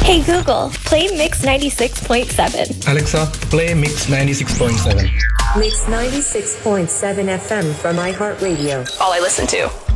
Hey Google, play Mix 96.7. Alexa, play Mix 96.7. Mix 96.7 FM from iHeartRadio. All I listen to.